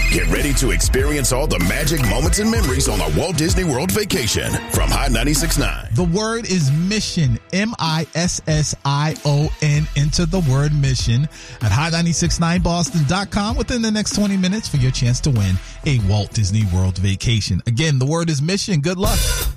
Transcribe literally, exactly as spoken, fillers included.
Get ready to experience all the magic moments and memories on a Walt Disney World vacation from Hot ninety-six point nine. The word is mission, M I S S I O N. Enter the word mission at hot nine six nine boston dot com within the next twenty minutes for your chance to win a Walt Disney World vacation. Again, the word is mission. Good luck.